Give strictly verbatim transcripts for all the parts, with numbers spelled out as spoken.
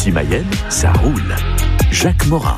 Ici Mayenne, ça roule. Jacques Morin.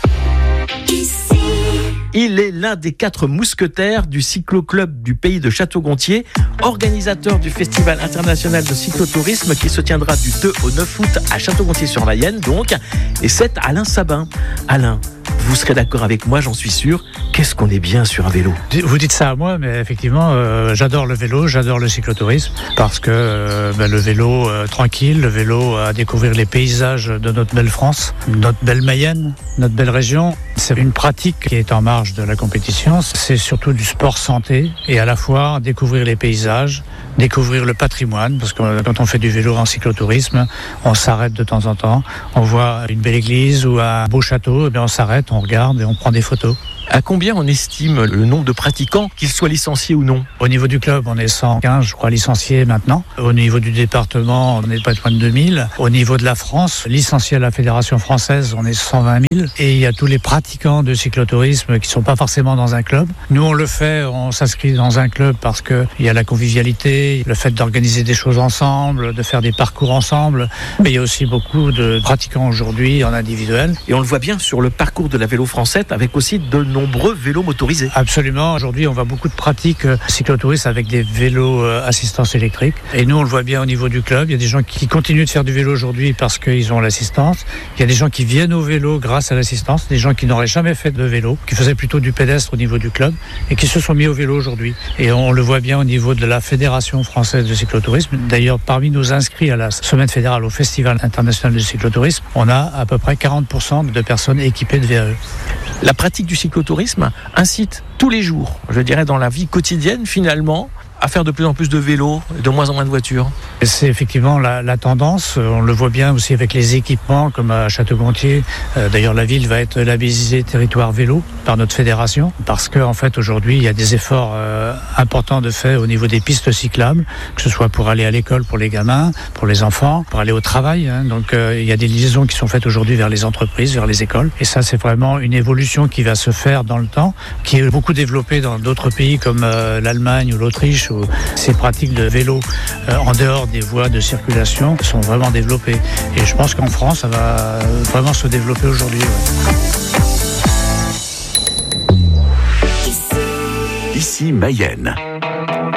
Il est l'un des quatre mousquetaires du cyclo-club du pays de Château-Gontier, organisateur du Festival international de cyclotourisme qui se tiendra du deux au neuf août à Château-Gontier-sur-Mayenne donc. Et c'est Alain Sabin. Alain, vous serez d'accord avec moi, j'en suis sûr. Qu'est-ce qu'on est bien sur un vélo? Vous dites ça à moi, mais effectivement, euh, j'adore le vélo, j'adore le cyclotourisme, parce que euh, ben, le vélo euh, tranquille, le vélo à découvrir les paysages de notre belle France, notre belle Mayenne, notre belle région. C'est une pratique qui est en marge de la compétition. C'est surtout du sport santé et à la fois découvrir les paysages, découvrir le patrimoine, parce que quand on fait du vélo en cyclotourisme, on s'arrête de temps en temps, on voit une belle église ou un beau château, et bien on s'arrête, on regarde et on prend des photos. À combien on estime le nombre de pratiquants, qu'ils soient licenciés ou non? Au niveau du club, on est cent quinze, je crois, licenciés maintenant. Au niveau du département, on n'est pas loin de deux mille. Au niveau de la France, licenciés à la Fédération française, on est cent vingt mille. Et il y a tous les pratiquants de cyclotourisme qui ne sont pas forcément dans un club. Nous, on le fait, on s'inscrit dans un club parce qu'il y a la convivialité, le fait d'organiser des choses ensemble, de faire des parcours ensemble. Mais il y a aussi beaucoup de pratiquants aujourd'hui en individuel. Et on le voit bien sur le parcours de la Vélo Française avec aussi de nombreux vélos motorisés. Absolument. Aujourd'hui, on voit beaucoup de pratiques cyclotouristes avec des vélos assistance électrique. Et nous, on le voit bien au niveau du club. Il y a des gens qui continuent de faire du vélo aujourd'hui parce qu'ils ont l'assistance. Il y a des gens qui viennent au vélo grâce à l'assistance. Des gens qui n'auraient jamais fait de vélo, qui faisaient plutôt du pédestre au niveau du club et qui se sont mis au vélo aujourd'hui. Et on le voit bien au niveau de la Fédération française de cyclotourisme. D'ailleurs, parmi nos inscrits à la semaine fédérale au Festival international de cyclotourisme, on a à peu près quarante pour cent de personnes équipées de V A E. La pratique du cyclotourisme incite tous les jours, je dirais dans la vie quotidienne finalement, à faire de plus en plus de vélos et de moins en moins de voitures. C'est effectivement la, la tendance. On le voit bien aussi avec les équipements comme à Château-Gontier. Euh, d'ailleurs, la ville va être labellisée territoire vélo par notre fédération parce qu'en en fait, aujourd'hui, il y a des efforts euh, importants de fait au niveau des pistes cyclables, que ce soit pour aller à l'école pour les gamins, pour les enfants, pour aller au travail. Hein. Donc, euh, il y a des liaisons qui sont faites aujourd'hui vers les entreprises, vers les écoles. Et ça, c'est vraiment une évolution qui va se faire dans le temps, qui est beaucoup développée dans d'autres pays comme euh, l'Allemagne ou l'Autriche, où ces pratiques de vélo euh, en dehors des voies de circulation sont vraiment développées. Et je pense qu'en France, ça va vraiment se développer aujourd'hui. Ouais. Ici Mayenne.